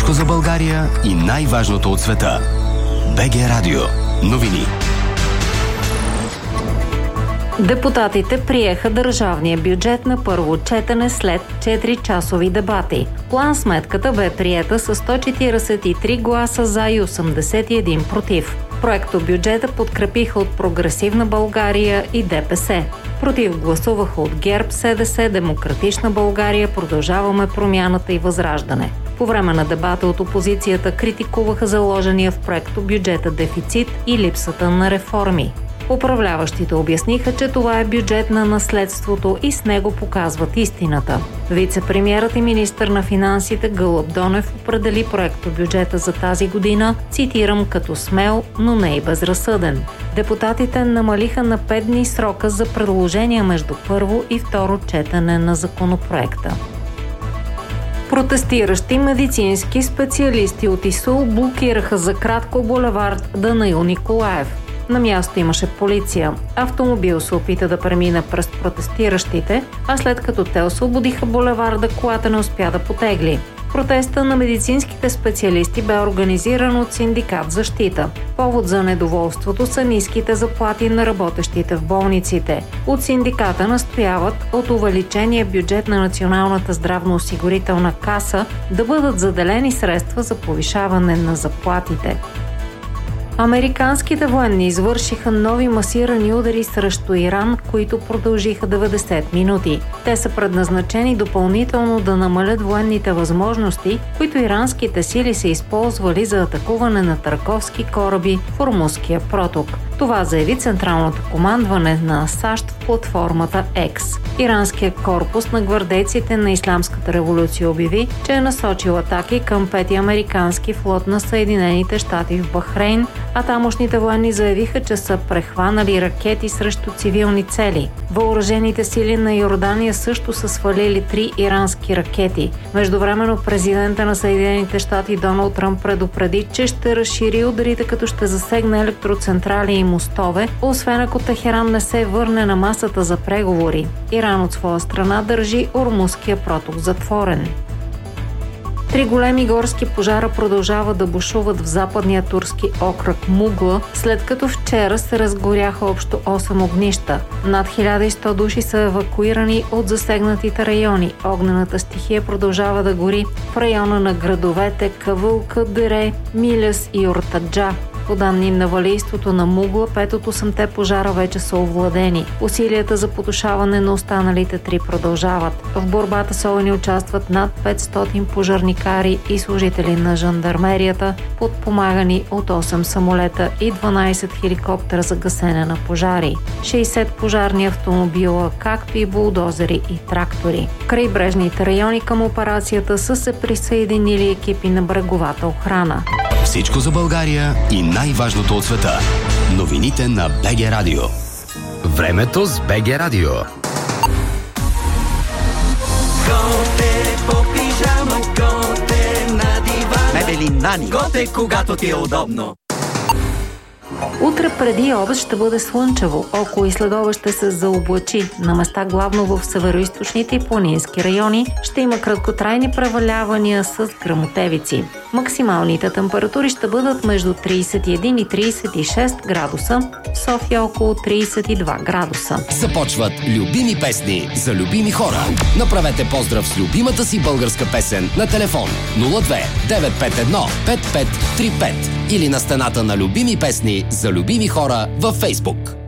Всичко за България и най-важното от света. БГ Радио. Новини. Депутатите приеха държавния бюджет на първо четене след 4-часови дебати. План-сметката бе приета с 143 гласа за и 81 против. Проектобюджета подкрепиха от Прогресивна България и ДПС. Против гласуваха от ГЕРБ, СДС, Демократична България, Продължаваме промяната и Възраждане. По време на дебата от опозицията критикуваха заложения в проектобюджета дефицит и липсата на реформи. Управляващите обясниха, че това е бюджет на наследството и с него показват истината. Вице-премиерът и министър на финансите Гълъб Донев определи проектобюджета за тази година, цитирам, като смел, но не и безразсъден. Депутатите намалиха на 5 дни срока за предложения между първо и второ четене на законопроекта. Протестиращи медицински специалисти от ИСУЛ блокираха за кратко булевард Данаил Николаев. На място имаше полиция. Автомобил се опита да премине през протестиращите, а след като те освободиха булеварда, колата не успя да потегли. Протеста на медицинските специалисти бе организиран от синдикат Защита. Повод за недоволството са ниските заплати на работещите в болниците. От синдиката настояват от увеличения бюджет на Националната здравноосигурителна каса да бъдат заделени средства за повишаване на заплатите. Американските военни извършиха нови масирани удари срещу Иран, които продължиха 90 минути. Те са предназначени допълнително да намалят военните възможности, които иранските сили са използвали за атакуване на търговски кораби в Ормузския проток. Това заяви Централното командване на САЩ в платформата X. Иранският корпус на гвардейците на Ислямската революция обяви, че е насочил атаки към 5-ти американски флот на Съединените щати в Бахрейн, а тамошните военни заявиха, че са прехванали ракети срещу цивилни цели. Въоръжените сили на Йордания също са свалили 3 ирански ракети. Междувременно президента на Съединените щати Доналд Тръмп предупреди, че ще разшири ударите, като ще засегне електроцентрали и мостове, освен ако Техеран не се върне на масата за преговори. Иран от своя страна държи Ормузския проток затворен. 3 големи горски пожара продължават да бушуват в западния турски окръг Мугла, след като вчера се разгоряха общо 8 огнища. Над 1100 души са евакуирани от засегнатите райони. Огнената стихия продължава да гори в района на градовете Кавълка, Дере, Миляс и Ортаджа. По данни на валийството на Мугла, 5 от 8-те пожара вече са овладени. Усилията за потушаване на останалите 3 продължават. В борбата с огъня участват над 500 пожарникари и служители на жандармерията, подпомагани от 8 самолета и 12 хеликоптера за гасене на пожари, 60 пожарни автомобила, както и булдозери и трактори. В крайбрежните райони към операцията са се присъединили екипи на бреговата охрана. Всичко за България и най-важното от света. Новините на БГ Радио. Времето с БГ Радио. Готе по пижама, готе на дивана. Мебели Нани. Готе, когато ти е удобно. Утре преди обед ще бъде слънчево, около и следобед ще се заоблачи. На места главно в североизточните и планински райони ще има краткотрайни превалявания с гръмотевици. Максималните температури ще бъдат между 31 и 36 градуса, в София около 32 градуса. Започват любими песни за любими хора. Направете поздрав с любимата си българска песен на телефон 02 951 5535 или на стената на любими песни за любими хора във Фейсбук.